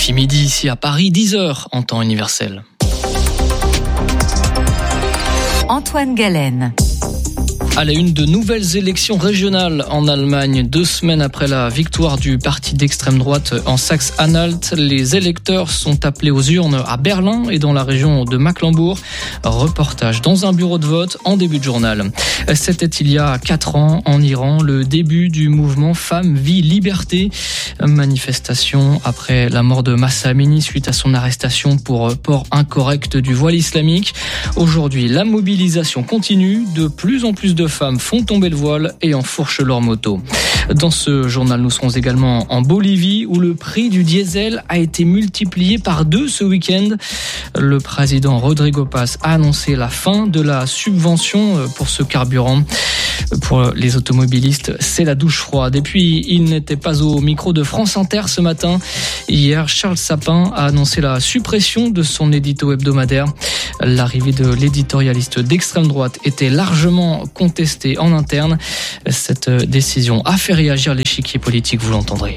RFI midi, ici à Paris, 10h en temps universel. Antoine Galen. À la une de nouvelles élections régionales en Allemagne, 2 semaines après la victoire du parti d'extrême droite en Saxe-Anhalt, les électeurs sont appelés aux urnes à Berlin et dans la région de Mecklembourg. Reportage dans un bureau de vote en début de journal. C'était il y a 4 ans en Iran, le début du mouvement Femmes, Vie, Liberté. Manifestation après la mort de Mahsa Amini suite à son arrestation pour port incorrect du voile islamique. Aujourd'hui, la mobilisation continue. De plus en plus de femmes font tomber le voile et enfourchent leur moto. Dans ce journal, nous serons également en Bolivie où le prix du diesel a été multiplié par 2 ce week-end. Le président Rodrigo Paz a annoncé la fin de la subvention pour ce carburant. Pour les automobilistes, c'est la douche froide. Et puis, il n'était pas au micro de France Inter ce matin. Hier, Charles Sapin a annoncé la suppression de son édito hebdomadaire. L'arrivée de l'éditorialiste d'extrême droite était largement contestée en interne. Cette décision a fait réagir l'échiquier politique, vous l'entendrez.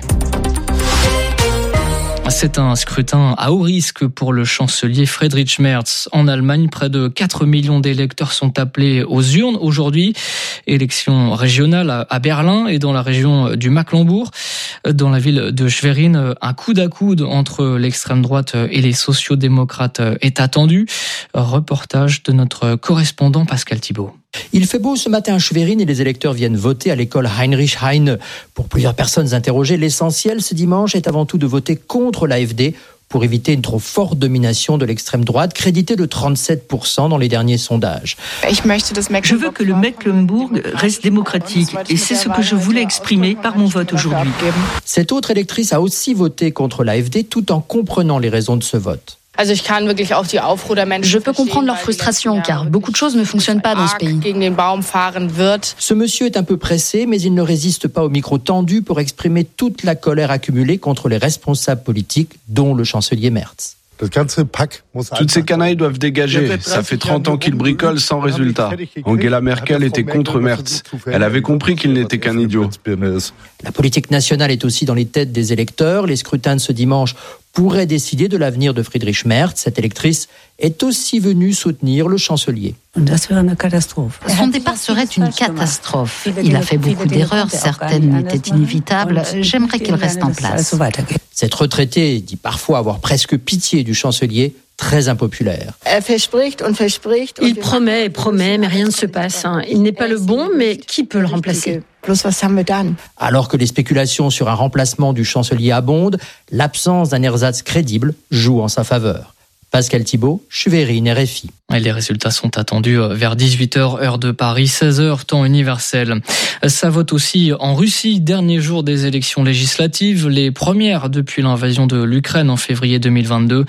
C'est un scrutin à haut risque pour le chancelier Friedrich Merz. En Allemagne, près de 4 millions d'électeurs sont appelés aux urnes aujourd'hui. Élection régionale à Berlin et dans la région du Mecklembourg. Dans la ville de Schwerin, un coude à coude entre l'extrême droite et les sociaux-démocrates est attendu. Reportage de notre correspondant Pascal Thibault. Il fait beau ce matin à Schwerin et les électeurs viennent voter à l'école Heinrich Heine. Pour plusieurs personnes interrogées, l'essentiel ce dimanche est avant tout de voter contre l'AfD pour éviter une trop forte domination de l'extrême droite, créditée de 37% dans les derniers sondages. Je veux que le Mecklembourg reste démocratique et c'est ce que je voulais exprimer par mon vote aujourd'hui. Cette autre électrice a aussi voté contre l'AfD tout en comprenant les raisons de ce vote. Je peux comprendre leur frustration car beaucoup de choses ne fonctionnent pas dans ce pays. Ce monsieur est un peu pressé, mais il ne résiste pas au micro tendu pour exprimer toute la colère accumulée contre les responsables politiques, dont le chancelier Merz. Toutes ces canailles doivent dégager. Ça fait 30 ans qu'ils bricolent sans résultat. Angela Merkel était contre Merz. Elle avait compris qu'il n'était qu'un idiot. La politique nationale est aussi dans les têtes des électeurs. Les scrutins de ce dimanche pourraient décider de l'avenir de Friedrich Merz. Cette électrice est aussi venue soutenir le chancelier. Son départ serait une catastrophe. Il a fait beaucoup d'erreurs, certaines étaient inévitables. J'aimerais qu'il reste en place. Cette retraitée dit parfois avoir presque pitié du chancelier, très impopulaire. Il promet et promet, mais rien ne se passe. Il n'est pas le bon, mais qui peut le remplacer ? Alors que les spéculations sur un remplacement du chancelier abondent, l'absence d'un ersatz crédible joue en sa faveur. Pascal Thibault, Schwerin, RFI. Et les résultats sont attendus vers 18h, heure de Paris, 16h, temps universel. Ça vote aussi en Russie, dernier jour des élections législatives, les premières depuis l'invasion de l'Ukraine en février 2022.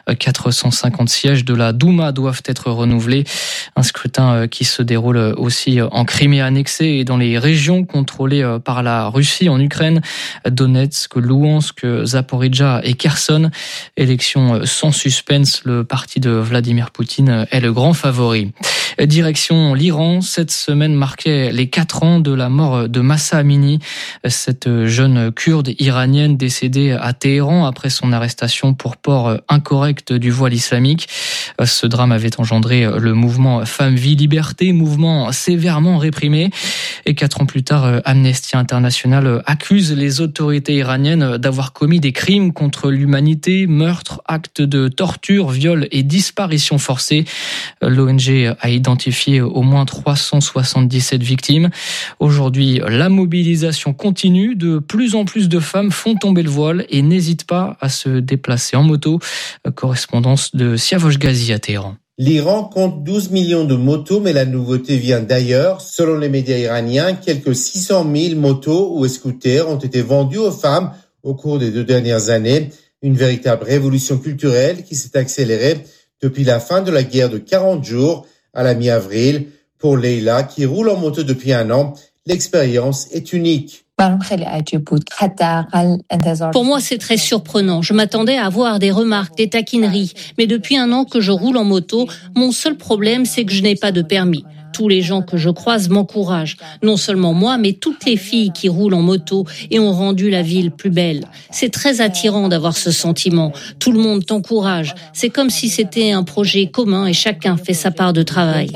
450 sièges de la Douma doivent être renouvelés. Un scrutin qui se déroule aussi en Crimée annexée et dans les régions contrôlées par la Russie en Ukraine, Donetsk, Louhansk, Zaporijjia et Kherson. Élection sans suspense, le parti de Vladimir Poutine est le grand favori. Direction l'Iran, cette semaine marquait les 4 ans de la mort de Mahsa Amini, cette jeune kurde iranienne décédée à Téhéran après son arrestation pour port incorrect du voile islamique. Ce drame avait engendré le mouvement Femmes, Vie, Liberté, mouvement sévèrement réprimé. Et 4 ans plus tard, Amnesty International accuse les autorités iraniennes d'avoir commis des crimes contre l'humanité, meurtres, actes de torture, viols et disparitions forcées. L'ONG a identifié au moins 377 victimes. Aujourd'hui, la mobilisation continue. De plus en plus de femmes font tomber le voile et n'hésitent pas à se déplacer en moto. Correspondance de Siavosh Ghazi à Téhéran. L'Iran compte 12 millions de motos, mais la nouveauté vient d'ailleurs. Selon les médias iraniens, quelques 600 000 motos ou scooters ont été vendus aux femmes au cours des 2 dernières années. Une véritable révolution culturelle qui s'est accélérée depuis la fin de la guerre de 40 jours à la mi-avril. Pour Leila, qui roule en moto depuis 1 an, l'expérience est unique. Pour moi, c'est très surprenant. Je m'attendais à avoir des remarques, des taquineries. Mais depuis 1 an que je roule en moto, mon seul problème, c'est que je n'ai pas de permis. Tous les gens que je croise m'encouragent. Non seulement moi, mais toutes les filles qui roulent en moto et ont rendu la ville plus belle. C'est très attirant d'avoir ce sentiment. Tout le monde t'encourage. C'est comme si c'était un projet commun et chacun fait sa part de travail.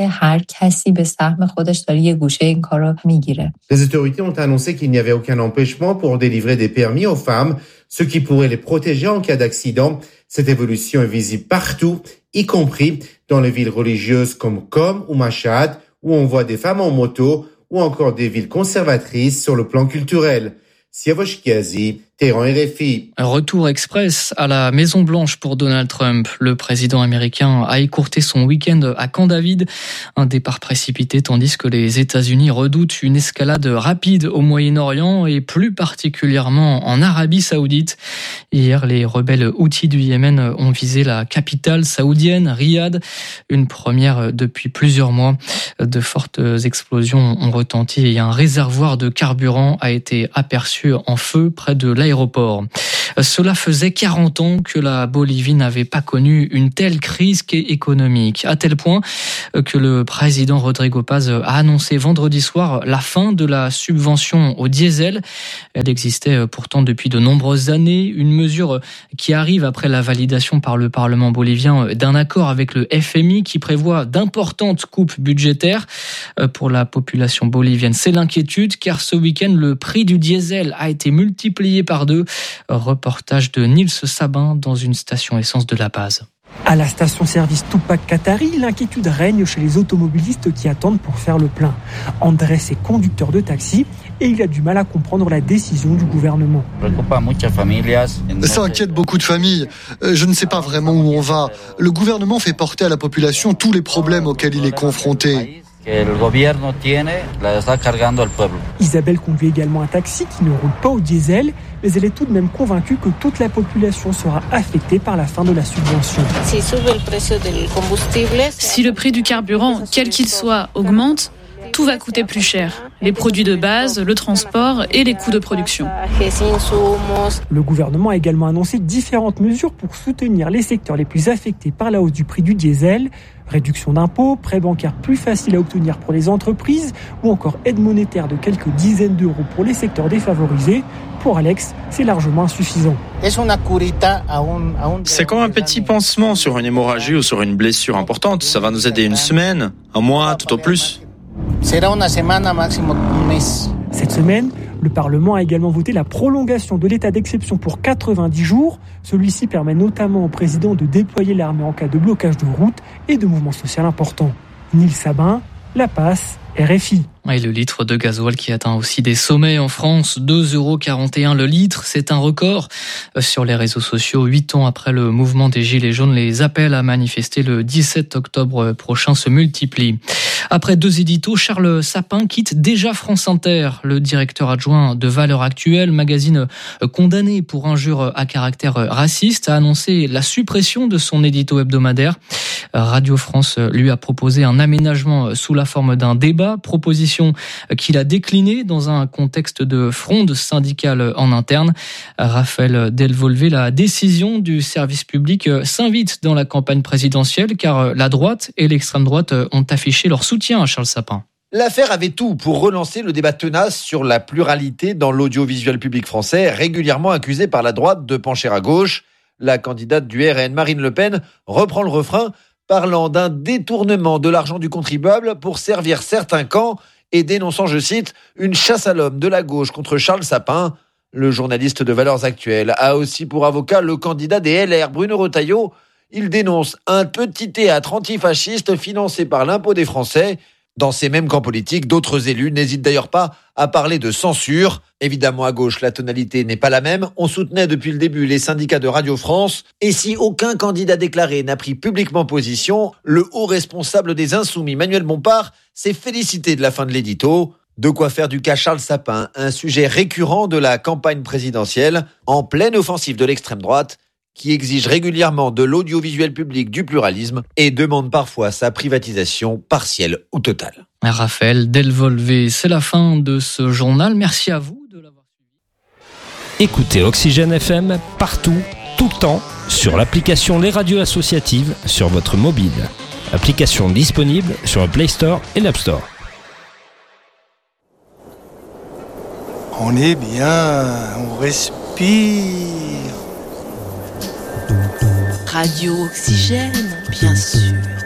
Les autorités ont annoncé qu'il n'y avait aucun empêchement pour délivrer des permis aux femmes, ce qui pourrait les protéger en cas d'accident. Cette évolution est visible partout, y compris dans les villes religieuses comme Qom ou Mashhad, où on voit des femmes en moto, ou encore des villes conservatrices sur le plan culturel. Siavosh Kiazi, Téhéran, RFI. Retour express à la Maison-Blanche pour Donald Trump. Le président américain a écourté son week-end à Camp David. Un départ précipité tandis que les États-Unis redoutent une escalade rapide au Moyen-Orient et plus particulièrement en Arabie Saoudite. Hier, les rebelles houthis du Yémen ont visé la capitale saoudienne, Riyad. Une première depuis plusieurs mois. De fortes explosions ont retenti et un réservoir de carburant a été aperçu en feu près de l'aéroport. Cela faisait 40 ans que la Bolivie n'avait pas connu une telle crise économique, à tel point que le président Rodrigo Paz a annoncé vendredi soir la fin de la subvention au diesel. Elle existait pourtant depuis de nombreuses années, une mesure qui arrive après la validation par le Parlement bolivien d'un accord avec le FMI qui prévoit d'importantes coupes budgétaires pour la population bolivienne. C'est l'inquiétude car ce week-end, le prix du diesel a été multiplié par 2. Reportage de Nils Sabin dans une station essence de La Paz. À la station-service Tupac Katari, l'inquiétude règne chez les automobilistes qui attendent pour faire le plein. Andrés est conducteur de taxi et il a du mal à comprendre la décision du gouvernement. Ça inquiète beaucoup de familles. Je ne sais pas vraiment où on va. Le gouvernement fait porter à la population tous les problèmes auxquels il est confronté. Isabelle conduit également un taxi qui ne roule pas au diesel, mais elle est tout de même convaincue que toute la population sera affectée par la fin de la subvention. Si le prix du carburant, quel qu'il soit, augmente, tout va coûter plus cher. Les produits de base, le transport et les coûts de production. Le gouvernement a également annoncé différentes mesures pour soutenir les secteurs les plus affectés par la hausse du prix du diesel. Réduction d'impôts, prêts bancaires plus faciles à obtenir pour les entreprises ou encore aide monétaire de quelques dizaines d'euros pour les secteurs défavorisés. Pour Alex, c'est largement insuffisant. C'est comme un petit pansement sur une hémorragie ou sur une blessure importante. Ça va nous aider une semaine, un mois, tout au plus. Cette semaine, le Parlement a également voté la prolongation de l'état d'exception pour 90 jours. Celui-ci permet notamment au président de déployer l'armée en cas de blocage de route et de mouvements sociaux importants. Nils Sabin, La Paz, RFI. Et le litre de gasoil qui atteint aussi des sommets en France, 2,41 € le litre, c'est un record. Sur les réseaux sociaux, 8 ans après le mouvement des Gilets jaunes, les appels à manifester le 17 octobre prochain se multiplient. Après 2 éditos, Charles Sapin quitte déjà France Inter. Le directeur adjoint de Valeurs Actuelles, magazine condamné pour injures à caractère raciste, a annoncé la suppression de son édito hebdomadaire. Radio France lui a proposé un aménagement sous la forme d'un débat, proposition qu'il a déclinée dans un contexte de fronde syndicale en interne. Raphaël Delvolvé, la décision du service public s'invite dans la campagne présidentielle car la droite et l'extrême droite ont affiché leur soutien à Charles Sapin. L'affaire avait tout pour relancer le débat tenace sur la pluralité dans l'audiovisuel public français, régulièrement accusé par la droite de pencher à gauche. La candidate du RN, Marine Le Pen, reprend le refrain, parlant d'un détournement de l'argent du contribuable pour servir certains camps et dénonçant, je cite, une chasse à l'homme de la gauche contre Charles Sapin. Le journaliste de Valeurs Actuelles a aussi pour avocat le candidat des LR, Bruno Retailleau. Il dénonce un petit théâtre antifasciste financé par l'impôt des Français. Dans ces mêmes camps politiques, d'autres élus n'hésitent d'ailleurs pas à parler de censure. Évidemment, à gauche, la tonalité n'est pas la même. On soutenait depuis le début les syndicats de Radio France. Et si aucun candidat déclaré n'a pris publiquement position, le haut responsable des Insoumis, Manuel Bompard, s'est félicité de la fin de l'édito. De quoi faire du cas Charles Sapin un sujet récurrent de la campagne présidentielle, en pleine offensive de l'extrême droite, qui exige régulièrement de l'audiovisuel public du pluralisme et demande parfois sa privatisation partielle ou totale. Raphaël Delvolvé, c'est la fin de ce journal. Merci à vous de l'avoir suivi. Écoutez Oxygène FM partout, tout le temps, sur l'application Les Radios Associatives sur votre mobile. Application disponible sur le Play Store et l'App Store. On est bien, on respire. Radio Oxygène, bien sûr.